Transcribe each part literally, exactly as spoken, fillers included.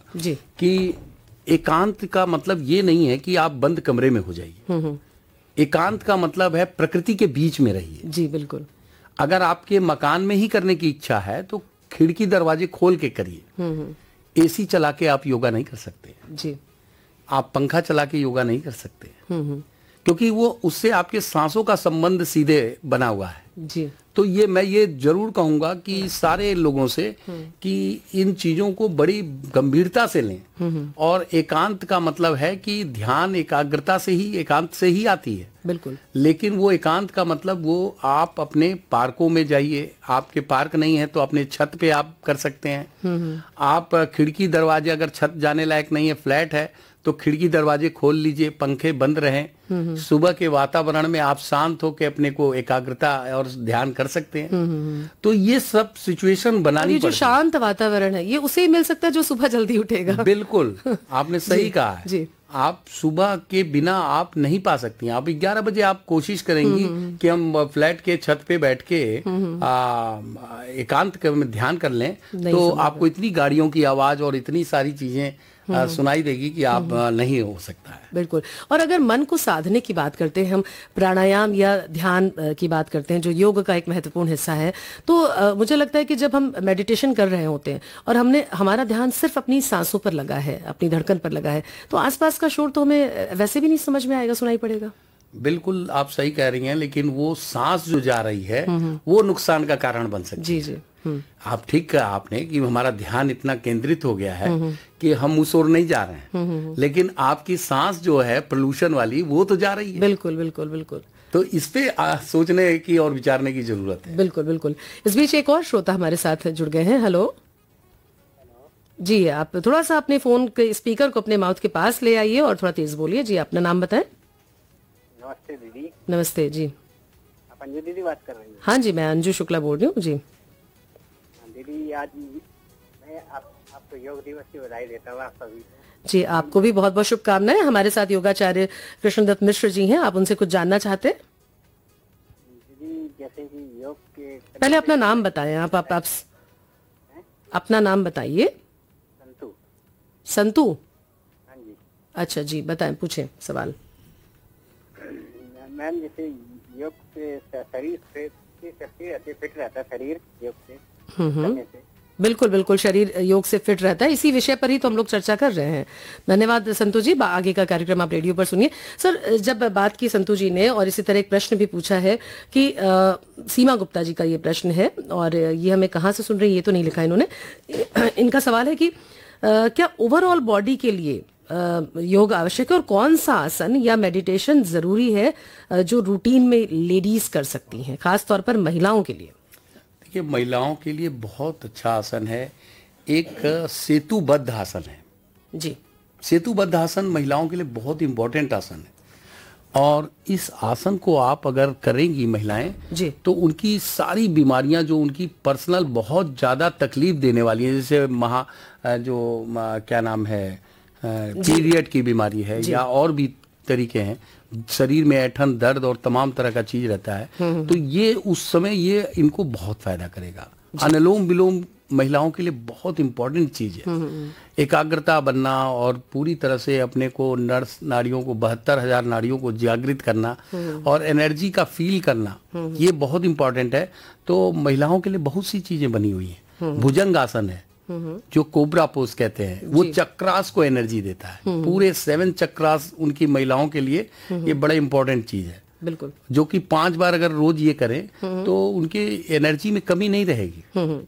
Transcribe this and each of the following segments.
जी कि एकांत का मतलब ये नहीं है कि आप बंद कमरे में हो जाइए। एकांत का मतलब है प्रकृति के बीच में रहिए। जी बिल्कुल। अगर आपके मकान में ही करने की इच्छा है तो खिड़की दरवाजे खोल के करिए। एसी चला के आप योगा नहीं कर सकते जी। आप पंखा चला के योगा नहीं कर सकते क्योंकि वो उससे आपके सांसों का संबंध सीधे बना हुआ है। जी। तो ये मैं ये जरूर कहूंगा कि सारे लोगों से कि इन चीजों को बड़ी गंभीरता से लें। और एकांत का मतलब है कि ध्यान एकाग्रता से ही, एकांत से ही आती है। बिल्कुल। लेकिन वो एकांत का मतलब वो आप अपने पार्कों में जाइए। आपके पार्क नहीं है तो अपने छत पे आप कर सकते हैं। आप खिड़की दरवाजे, अगर छत जाने लायक नहीं है, फ्लैट है, तो खिड़की दरवाजे खोल लीजिए, पंखे बंद रहें। सुबह के वातावरण में आप शांत होकर अपने को एकाग्रता और ध्यान कर सकते हैं। तो ये सब सिचुएशन बनानी पड़ती है। जो शांत वातावरण है ये उसे ही मिल सकता है जो सुबह जल्दी उठेगा। बिल्कुल, आपने सही कहा है। जी। आप सुबह के बिना आप नहीं पा सकती। आप ग्यारह बजे आप कोशिश करेंगी कि हम फ्लैट के छत पे बैठ के एकांत में ध्यान कर लें, तो आपको इतनी गाड़ियों की आवाज और इतनी सारी चीजें आ, सुनाई देगी कि आप आ, नहीं हो सकता है। बिल्कुल। और अगर मन को साधने की बात करते हैं हम, प्राणायाम या ध्यान की बात करते हैं जो योग का एक महत्वपूर्ण हिस्सा है, तो आ, मुझे लगता है कि जब हम मेडिटेशन कर रहे होते हैं और हमने हमारा ध्यान सिर्फ अपनी सांसों पर लगा है, अपनी धड़कन पर लगा है, तो आसपास का शोर तो हमें वैसे भी नहीं समझ में आएगा, सुनाई पड़ेगा। बिल्कुल आप सही कह रही हैं, लेकिन वो सांस जो जा रही है वो नुकसान का कारण बन सकती जी है। जी। आप ठीक कहा आपने कि हमारा ध्यान इतना केंद्रित हो गया है कि हम उस ओर नहीं जा रहे हैं, लेकिन आपकी सांस जो है पोल्यूशन वाली वो तो जा रही है। बिल्कुल बिल्कुल बिल्कुल। तो इस पे आ, सोचने की और विचारने की जरूरत है। बिल्कुल बिल्कुल। इस बीच एक और श्रोता हमारे साथ जुड़ गए हैं। हेलो जी, आप थोड़ा सा अपने फोन के स्पीकर को अपने माउथ के पास ले आइए और थोड़ा तेज बोलिए। जी, अपना नाम बताएं। नमस्ते दीदी। नमस्ते जी। आप अंजू दीदी बात कर रही हैं? हाँ जी, मैं अंजू शुक्ला बोल रही हूँ जी। दीदी आज मैं आप, आपको योग दिवस की बधाई देता हूँ आप सभी को। जी, आपको भी बहुत बहुत शुभकामनाएं। हमारे साथ योगाचार्य कृष्णदत्त मिश्र जी हैं, आप उनसे कुछ जानना चाहते हैं? दीदी जैसे कि योग के पहले अपना नाम बताएं। आप, आप, आप अपना नाम बताइए। संतु। संतु? हाँ जी। अच्छा जी, बताएं, पूछें सवाल। मैम जैसे योग से शरीर से शरीर फिट रहता है, शरीर योग से करने से। बिल्कुल बिल्कुल, शरीर योग से फिट रहता है। इसी विषय पर ही तो हम लोग चर्चा कर रहे हैं। धन्यवाद संतु जी। आगे का कार्यक्रम आप रेडियो पर सुनिए। सर, जब बात की संतु जी ने, और इसी तरह एक प्रश्न भी पूछा है कि आ, सीमा गुप्ता जी का ये प्रश्न है, और ये हमें कहाँ से सुन रही है ये तो नहीं लिखा इन्होंने। इनका सवाल है कि आ, क्या ओवरऑल बॉडी के लिए योग आवश्यक है, और कौन सा आसन या मेडिटेशन जरूरी है जो रूटीन में लेडीज कर सकती हैं, खास तौर पर महिलाओं के लिए? देखिए, महिलाओं के लिए बहुत अच्छा आसन है, एक सेतुबद्ध आसन है जी। सेतुबद्ध आसन महिलाओं के लिए बहुत इंपॉर्टेंट आसन है, और इस आसन को आप अगर करेंगी महिलाएं जी, तो उनकी सारी बीमारियां जो उनकी पर्सनल बहुत ज़्यादा तकलीफ देने वाली हैं, जैसे महा जो क्या नाम है पीरियड की बीमारी है या और भी तरीके हैं, शरीर में ऐठन, दर्द और तमाम तरह का चीज रहता है, तो ये उस समय ये इनको बहुत फायदा करेगा। अनुलोम विलोम महिलाओं के लिए बहुत इंपॉर्टेंट चीज है। एकाग्रता बनना और पूरी तरह से अपने को नर्स नाड़ियों को बहत्तर हजार नाड़ियों को जागृत करना और एनर्जी का फील करना, ये बहुत इंपॉर्टेंट है। तो महिलाओं के लिए बहुत सी चीजें बनी हुई हैं। भुजंग आसन है जो कोबरा पोज कहते हैं, वो चक्रास को एनर्जी देता है। पूरे सेवन चक्रास उनकी महिलाओं के लिए ये बड़ा इंपॉर्टेंट चीज है। बिल्कुल। जो कि पांच बार अगर रोज ये करें तो उनके एनर्जी में कमी नहीं रहेगी,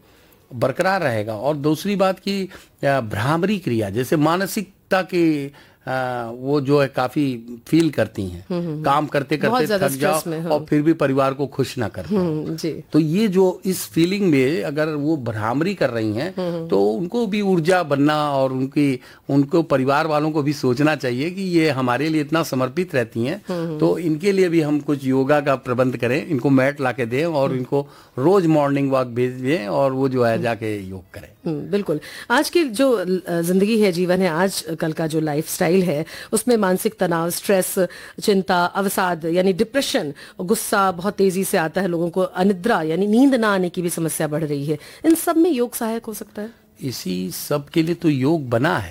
बरकरार रहेगा। और दूसरी बात की भ्रामरी क्रिया, जैसे मानसिकता की आ, वो जो है काफी फील करती हैं, काम करते करते थक जाओ और फिर भी परिवार को खुश ना कर पाओ, तो ये जो इस फीलिंग में अगर वो भ्रामरी कर रही हैं तो उनको भी ऊर्जा बनना और उनकी उनको परिवार वालों को भी सोचना चाहिए कि ये हमारे लिए इतना समर्पित रहती हैं, तो इनके लिए भी हम कुछ योगा का प्रबंध करें, इनको मैट ला के दें और इनको रोज मॉर्निंग वॉक भेज दें और वो जो है जाके योग करें। बिल्कुल। आज की जो जिंदगी है, जीवन है, आज कल का जो लाइफ स्टाइल है, उसमें मानसिक तनाव, स्ट्रेस, चिंता, अवसाद यानी डिप्रेशन, गुस्सा बहुत तेजी से आता है, लोगों को अनिद्रा यानी नींद ना आने की भी समस्या बढ़ रही है। इन सब में योग सहायक हो सकता है? इसी सब के लिए तो योग बना है।